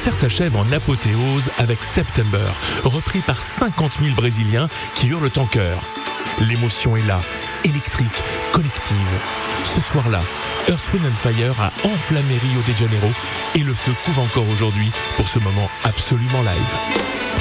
concert s'achève en apothéose avec September, repris par 50 000 Brésiliens qui hurlent en chœur. L'émotion est là, électrique, collective. Ce soir-là, Earth, Wind & Fire a enflammé Rio de Janeiro et le feu couve encore aujourd'hui pour ce moment absolument live.